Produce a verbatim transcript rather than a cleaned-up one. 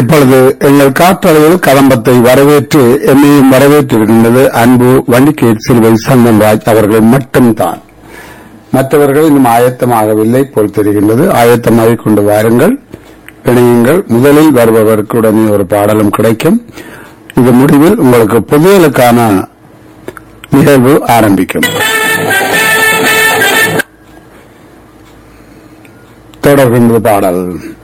இப்பொழுது எங்கள் காற்றலையில் கதம்பத்தை வரவேற்று என்னையும் வரவேற்றிருக்கின்றது அன்பு வண்டிகேட் சிறுவை சந்தன்ராஜ் அவர்கள் மட்டும்தான். மற்றவர்கள் இன்னும் ஆயத்தமாகவில்லை போல் தெரிகின்றது. ஆயத்தமாகிக் கொண்டு வாருங்கள், இணையுங்கள். முதலில் வருபவருக்கு உடனே ஒரு பாடலும் கிடைக்கும். இது முடிவில் உங்களுக்கு புதியலுக்கான நிகழ்வு ஆரம்பிக்கும். தொடர்கின்ற பாடல்